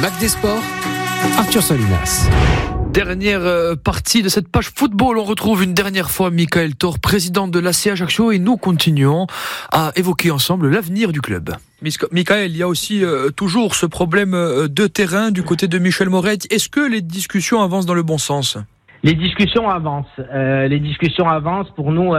Mac des Sports, Arthur Solinas. Dernière partie de cette page football, on retrouve une dernière fois Michael Thor, président de l'AC Ajaccio, et nous continuons à évoquer ensemble l'avenir du club. Michael, il y a aussi toujours ce problème de terrain du côté de Michel Moret. Est-ce que les discussions avancent dans le bon sens ? Les discussions avancent. Pour nous.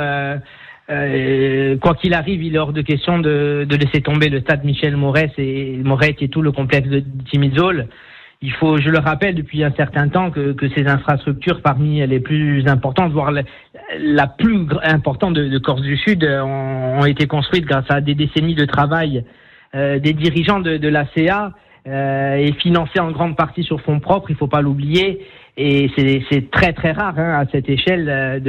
Quoi qu'il arrive, il est hors de question de laisser tomber le stade Michel Moret et tout le complexe de Timizol. Il faut, je le rappelle depuis un certain temps, que ces infrastructures parmi les plus importantes, voire la plus importante de Corse du Sud, ont été construites grâce à des décennies de travail des dirigeants de l'ACA et financées en grande partie sur fonds propres, il faut pas l'oublier. Et c'est très très rare à cette échelle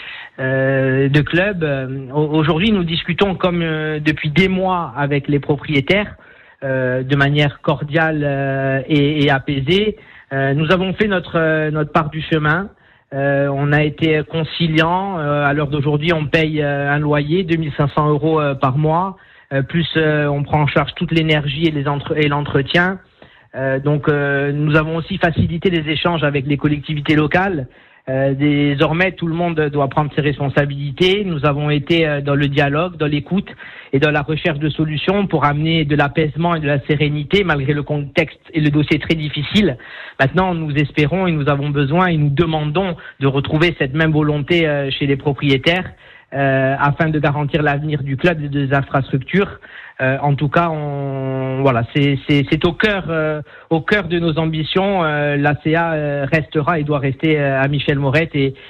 de club. Aujourd'hui, nous discutons comme depuis des mois avec les propriétaires de manière cordiale et apaisée. Nous avons fait notre part du chemin. On a été conciliant. À l'heure d'aujourd'hui, on paye un loyer 2500 € par mois. Plus on prend en charge toute l'énergie et l'entretien. Donc nous avons aussi facilité les échanges avec les collectivités locales. Désormais, tout le monde doit prendre ses responsabilités. Nous avons été dans le dialogue, dans l'écoute et dans la recherche de solutions pour amener de l'apaisement et de la sérénité malgré le contexte et le dossier très difficile. Maintenant, nous espérons et nous avons besoin et nous demandons de retrouver cette même volonté chez les propriétaires afin de garantir l'avenir du club et des infrastructures. En tout cas, c'est au cœur de nos ambitions. L'ACA restera et doit rester à Michel Moret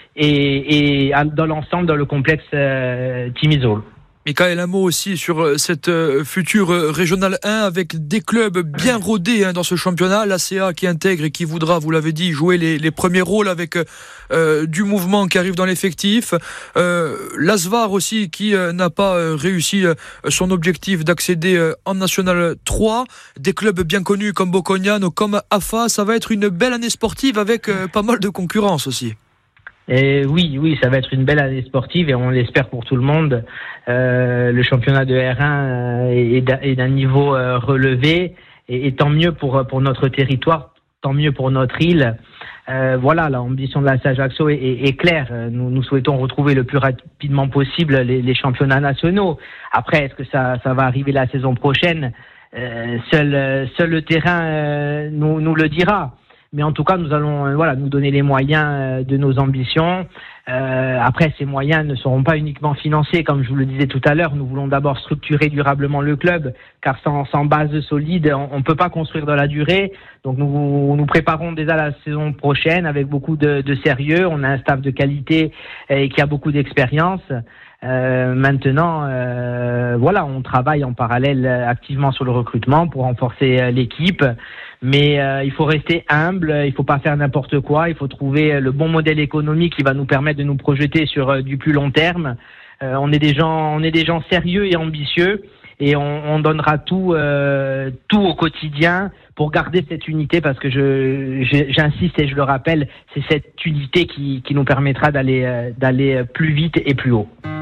et dans l'ensemble dans le complexe Timizol. Michael, un mot aussi sur cette future Régionale 1 avec des clubs bien rodés dans ce championnat. L'ACA qui intègre et qui voudra, vous l'avez dit, jouer les premiers rôles avec du mouvement qui arrive dans l'effectif. L'Asvar aussi qui n'a pas réussi son objectif d'accéder en National 3. Des clubs bien connus comme Bocognano, comme AFA. Ça va être une belle année sportive avec pas mal de concurrence aussi. Et oui, ça va être une belle année sportive et on l'espère pour tout le monde. Le championnat de R1 est d'un niveau relevé et tant mieux pour notre territoire, tant mieux pour notre île. L'ambition de l'AC Ajaccio est claire. Nous souhaitons retrouver le plus rapidement possible les championnats nationaux. Après, est-ce que ça va arriver la saison prochaine ? Seul le terrain nous le dira. Mais en tout cas, nous allons nous donner les moyens de nos ambitions. Après, ces moyens ne seront pas uniquement financiers, comme je vous le disais tout à l'heure. Nous voulons d'abord structurer durablement le club, car sans base solide, on ne peut pas construire dans la durée. Donc nous préparons déjà la saison prochaine avec beaucoup de sérieux. On a un staff de qualité et qui a beaucoup d'expérience. Maintenant, on travaille en parallèle activement sur le recrutement pour renforcer l'équipe. Mais il faut rester humble, il faut pas faire n'importe quoi, il faut trouver le bon modèle économique qui va nous permettre de nous projeter sur du plus long terme. On est des gens sérieux et ambitieux et on donnera tout au quotidien pour garder cette unité parce que j'insiste et je le rappelle, c'est cette unité qui nous permettra d'aller plus vite et plus haut.